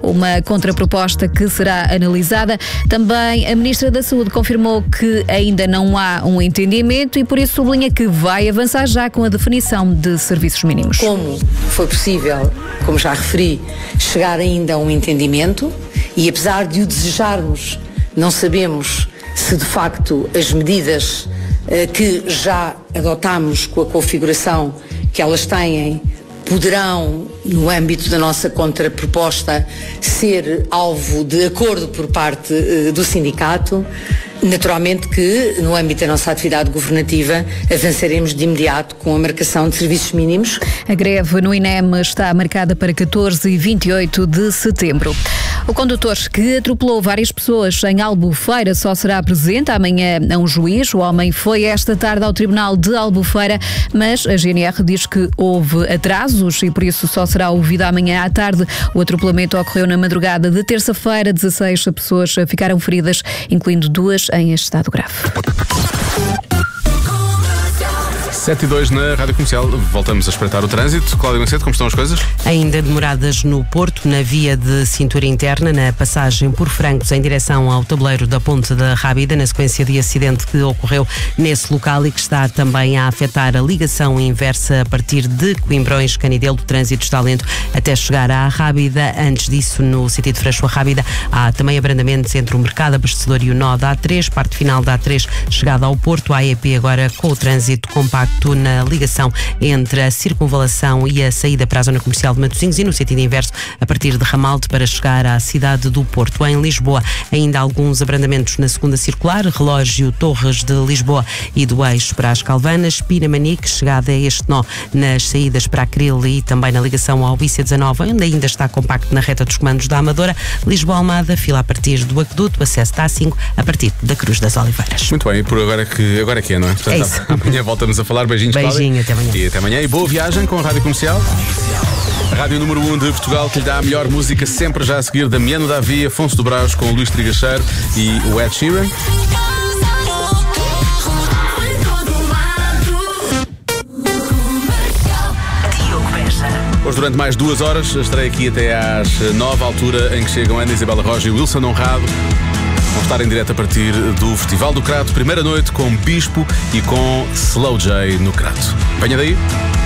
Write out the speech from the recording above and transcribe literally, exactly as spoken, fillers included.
uma contraproposta que será analisada. Também a Ministra da Saúde confirmou que ainda não há um entendimento e por isso sublinha que vai avançar já com a definição de serviços mínimos. Como foi possível, como já referi, chegar ainda a um entendimento e apesar de o desejarmos, não sabemos se de facto as medidas eh, que já adotámos com a configuração que elas têm poderão, no âmbito da nossa contraproposta, ser alvo de acordo por parte eh, do sindicato. Naturalmente que, no âmbito da nossa atividade governativa, avançaremos de imediato com a marcação de serviços mínimos. A greve no INEM está marcada para catorze e vinte e oito de setembro. O condutor que atropelou várias pessoas em Albufeira só será presente amanhã a um juiz. O homem foi esta tarde ao Tribunal de Albufeira, mas a G N R diz que houve atrasos e por isso só será ouvido amanhã à tarde. O atropelamento ocorreu na madrugada de terça-feira. dezasseis pessoas ficaram feridas, incluindo duas em estado grave. sete e dois na Rádio Comercial. Voltamos a espreitar o trânsito. Cláudia Macedo, como estão as coisas? Ainda demoradas no Porto, na via de cintura interna, na passagem por Francos em direção ao tabuleiro da Ponte da Rábida, na sequência de acidente que ocorreu nesse local e que está também a afetar a ligação inversa a partir de Coimbrões, Canidelo. O trânsito está lento até chegar à Rábida. Antes disso, no sentido Freixo-Rábida, há também abrandamentos entre o Mercado Abastecedor e o nó da A três, parte final da A três, chegada ao Porto. A A E P agora com o trânsito compacto na ligação entre a circunvalação e a saída para a zona comercial de Matosinhos e no sentido inverso a partir de Ramalde para chegar à cidade do Porto. Em Lisboa, ainda alguns abrandamentos na segunda circular, Relógio Torres de Lisboa e do Eixo para as Calvanas, Pinamanique, chegada a este nó nas saídas para a Cril e também na ligação ao I C dezanove, onde ainda está compacto na reta dos comandos da Amadora. Lisboa-Almada, fila a partir do Aqueduto, acesso da A cinco a partir da Cruz das Oliveiras. Muito bem, por agora que, agora que é, não é? Portanto, é isso. Amanhã voltamos a falar. Beijinhos, Beijinho, até amanhã. E até amanhã. E boa viagem com a Rádio Comercial. A Rádio número um de Portugal, que lhe dá a melhor música sempre já a seguir. Damiano Davi, Afonso do Brás com o Luís Trigacheiro e o Ed Sheeran. Hoje, durante mais duas horas, estarei aqui até às nove, altura em que chegam Ana Isabela Roja e Wilson Honrado. Vão estar em direto a partir do Festival do Crato, primeira noite com Bispo e com Slow J no Crato. Venha daí.